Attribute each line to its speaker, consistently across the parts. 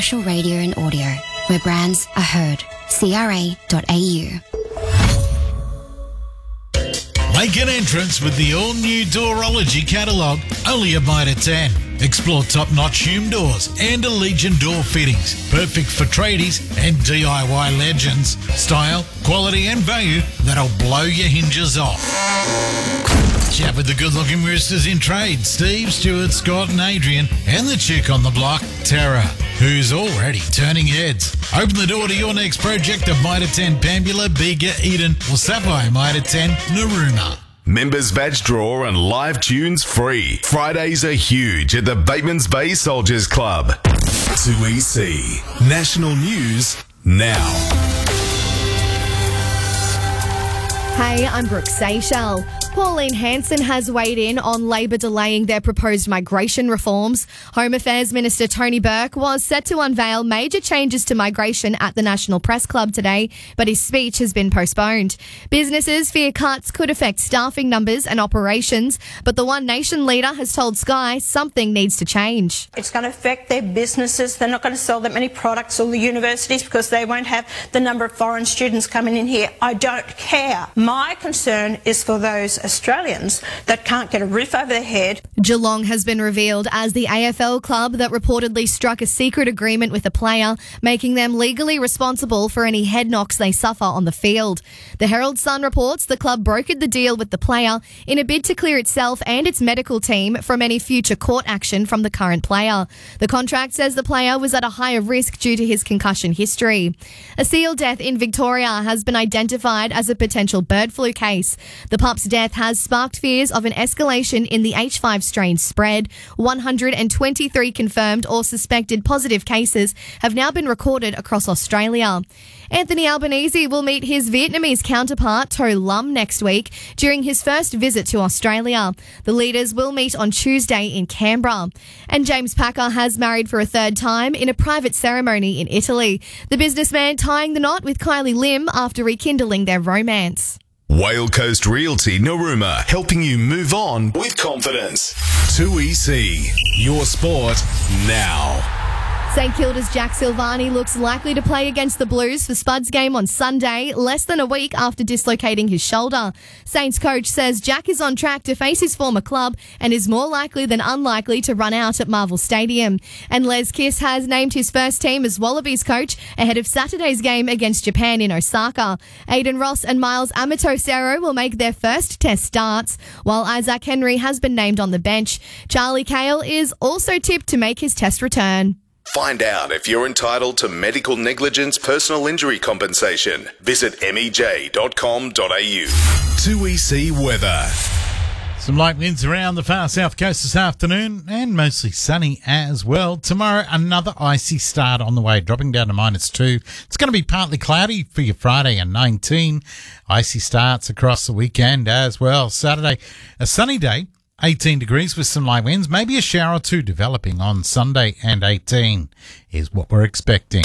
Speaker 1: commercial radio and audio, where brands are heard. CRA.au.
Speaker 2: Make an entrance with the all-new Doorology catalogue, only at Mitre 10. Explore top-notch Hume doors and Allegiant door fittings. Perfect for tradies and DIY legends. Style, quality and value that'll blow your hinges off. Chat with the good-looking roosters in trade, Steve, Stuart, Scott and Adrian, and the chick on the block, Tara, who's already turning heads. Open the door to your next project at Mitre 10 Pambula, Bega, Eden or Sapphire Mitre 10 Narooma.
Speaker 3: Members badge draw and live tunes free. Fridays are huge at the Batemans Bay Soldiers Club. 2EC. National News now.
Speaker 4: Hey, I'm Brooke Seychelles. Pauline Hanson has weighed in on Labor delaying their proposed migration reforms. Home Affairs Minister Tony Burke was set to unveil major changes to migration at the National Press Club today, but his speech has been postponed. Businesses fear cuts could affect staffing numbers and operations, but the One Nation leader has told Sky something needs to change.
Speaker 5: It's going to affect their businesses. They're not going to sell that many products, or the universities, because they won't have the number of foreign students coming in here. I don't care. My concern is for those Australians that can't get a roof over their head.
Speaker 4: Geelong has been revealed as the AFL club that reportedly struck a secret agreement with a player, making them legally responsible for any head knocks they suffer on the field. The Herald Sun reports the club brokered the deal with the player in a bid to clear itself and its medical team from any future court action from the current player. The contract says the player was at a higher risk due to his concussion history. A seal death in Victoria has been identified as a potential bird flu case. The pup's death has sparked fears of an escalation in the H5 strain spread. 123 confirmed or suspected positive cases have now been recorded across Australia. Anthony Albanese will meet his Vietnamese counterpart To Lam next week during his first visit to Australia. The leaders will meet on Tuesday in Canberra. And James Packer has married for a third time in a private ceremony in Italy. The businessman tying the knot with Kylie Lim after rekindling their romance.
Speaker 3: Whale Coast Realty Narooma, helping you move on with confidence. 2EC. Your sport now.
Speaker 4: St Kilda's Jack Silvani looks likely to play against the Blues for Spud's game on Sunday, less than a week after dislocating his shoulder. Saints coach says Jack is on track to face his former club and is more likely than unlikely to run out at Marvel Stadium. And Les Kiss has named his first team as Wallabies coach ahead of Saturday's game against Japan in Osaka. Aidan Ross and Miles Amatosero will make their first test starts, while Isaac Henry has been named on the bench. Charlie Cale is also tipped to make his test return.
Speaker 3: Find out if you're entitled to medical negligence personal injury compensation. Visit mej.com.au. 2EC weather.
Speaker 2: Some light winds around the far south coast this afternoon and mostly sunny as well. Tomorrow, another icy start on the way, dropping down to -2. It's going to be partly cloudy for your Friday and 19. Icy starts across the weekend as well. Saturday, a sunny day. 18 degrees with some light winds, maybe a shower or two developing on Sunday, and 18 is what we're expecting.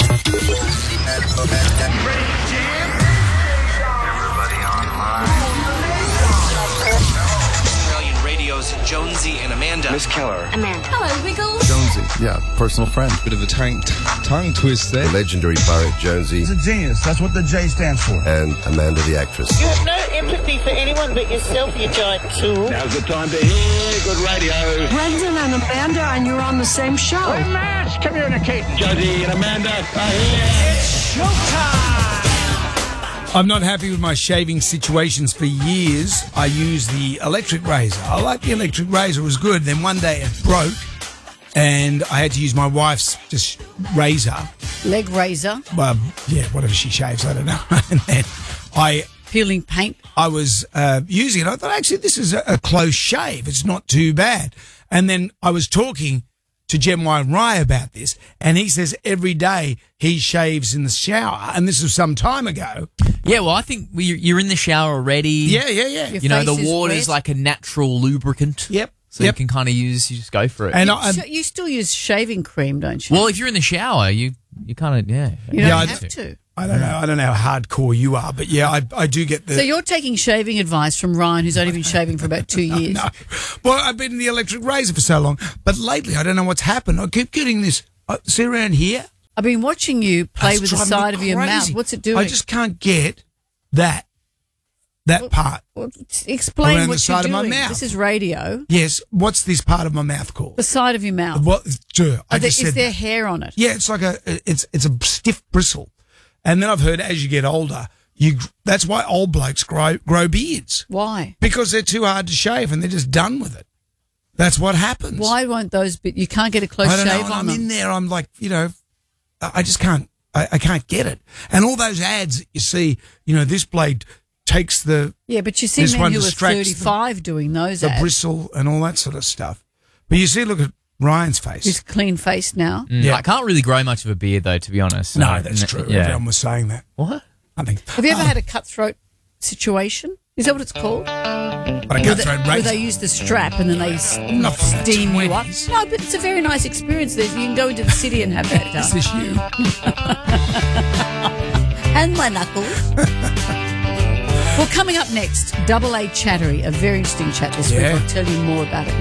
Speaker 6: Australian Radio's Jonesy and Amanda.
Speaker 7: Miss Keller.
Speaker 1: Amanda.
Speaker 8: Hello, Wiggles.
Speaker 7: Jonesy. Yeah, personal friend.
Speaker 9: Bit of a tongue twist there.
Speaker 7: The legendary poet Jonesy.
Speaker 10: He's a genius. That's what the J stands for.
Speaker 7: And Amanda the actress.
Speaker 11: You have no empathy for anyone but yourself, you giant tool.
Speaker 12: Now's the time to hear good radio.
Speaker 8: Brendan and Amanda, and you're on the same show.
Speaker 12: We're mass communicating. Jonesy and Amanda are here.
Speaker 6: It's showtime!
Speaker 10: I'm not happy with my shaving situations for years. I use the electric razor. I like the electric razor. It was good. Then one day it broke and I had to use my wife's just razor.
Speaker 8: Leg razor.
Speaker 10: Well, yeah, whatever she shaves, I don't know. And then
Speaker 8: peeling paint.
Speaker 10: I was using it. I thought, actually, this is a close shave. It's not too bad. And then I was talking to Jem Rye about this, and he says every day he shaves in the shower, and this was some time ago.
Speaker 13: Yeah, well, I think you're in the shower already.
Speaker 10: Yeah.
Speaker 13: You know, the water's like a natural lubricant.
Speaker 10: Yep.
Speaker 13: So you can kind of you just go for it.
Speaker 8: And you still use shaving cream, don't you?
Speaker 13: Well, if you're in the shower, you kind of,
Speaker 8: You don't have to.
Speaker 10: I don't know. I don't know how hardcore you are, but yeah, I do get the...
Speaker 8: So you're taking shaving advice from Ryan, who's only been shaving for about 2 years.
Speaker 10: No. Well, I've been in the electric razor for so long, but lately I don't know what's happened. I keep getting this, see around here?
Speaker 8: I've been watching you play
Speaker 10: That's
Speaker 8: with the
Speaker 10: driving
Speaker 8: side
Speaker 10: me
Speaker 8: of your mouth.
Speaker 10: crazy.
Speaker 8: What's it doing?
Speaker 10: I just can't get that part.
Speaker 8: Well, explain
Speaker 10: Around
Speaker 8: what
Speaker 10: the side
Speaker 8: you're
Speaker 10: of my
Speaker 8: doing.
Speaker 10: mouth.
Speaker 8: This is radio.
Speaker 10: Yes. What's this part of my mouth called?
Speaker 8: The side of your mouth.
Speaker 10: What? I just
Speaker 8: Is
Speaker 10: said
Speaker 8: there
Speaker 10: that.
Speaker 8: hair on it?
Speaker 10: Yeah, it's like it's a stiff bristle. And then I've heard as you get older, that's why old blokes grow beards.
Speaker 8: Why?
Speaker 10: Because they're too hard to shave and they're just done with it. That's what happens.
Speaker 8: Why won't those you can't get a close
Speaker 10: I don't
Speaker 8: shave
Speaker 10: know. And
Speaker 8: on
Speaker 10: I'm
Speaker 8: them?
Speaker 10: in there. I'm like, I just can't. I can't get it. And all those ads you see, this blade takes the
Speaker 8: Yeah, but you see
Speaker 10: this
Speaker 8: men
Speaker 10: one
Speaker 8: who are
Speaker 10: distracts
Speaker 8: 35 doing those
Speaker 10: the
Speaker 8: ads.
Speaker 10: bristle and all that sort of stuff. But you see, look at Ryan's face.
Speaker 8: He's clean faced now.
Speaker 10: Yeah.
Speaker 13: I can't really grow much of a beard, though, to be honest.
Speaker 10: No, that's true.
Speaker 13: Yeah.
Speaker 10: Everyone was saying that.
Speaker 13: What?
Speaker 10: I think.
Speaker 8: Have you ever had a cutthroat situation? Is that what it's called?
Speaker 10: But a
Speaker 8: Where
Speaker 10: cutthroat
Speaker 8: where
Speaker 10: razor.
Speaker 8: they use the strap and then they
Speaker 10: Not from the
Speaker 8: steam you up.
Speaker 10: 20s.
Speaker 8: No, but it's a very nice experience. You can go into the city and have that done.
Speaker 10: Is this you?
Speaker 8: And my knuckles. Well, coming up next, Double A Chattery, a very interesting chat this week.
Speaker 10: Yeah.
Speaker 8: I'll tell you more about it